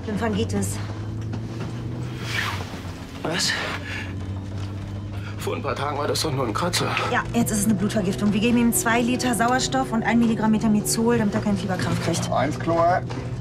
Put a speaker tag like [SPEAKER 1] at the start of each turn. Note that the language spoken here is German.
[SPEAKER 1] Lymphangitis.
[SPEAKER 2] Was? Vor ein paar Tagen war das doch nur ein Kratzer.
[SPEAKER 1] Ja, jetzt ist es eine Blutvergiftung. Wir geben ihm 2 Liter Sauerstoff und 1 Milligramm Metamizol, damit er keinen Fieberkrampf kriegt.
[SPEAKER 3] 1 Chlor.